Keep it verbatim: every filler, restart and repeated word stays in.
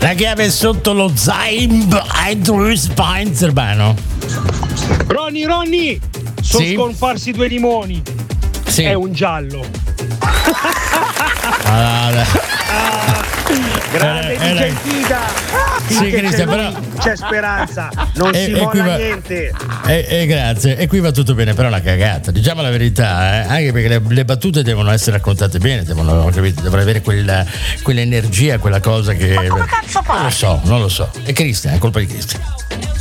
La chiave sotto lo Zaim Eintrusbeinzerbano. Ronny, Ronny, sono sì? scomparsi due limoni. Sì. È un giallo. Allora. Ah, grande eh, Vicentida. Sì, Finché Cristian, c'è però lui, c'è speranza, non e, si e qui molla va, niente. E, e grazie, e qui va tutto bene, però la cagata, diciamo la verità, eh? Anche perché le, le battute devono essere raccontate bene, devono, capito? Devono avere quella, quell'energia, quella cosa che. Ma come cazzo fai? Non lo so, non lo so. È Cristian, è colpa di Cristian.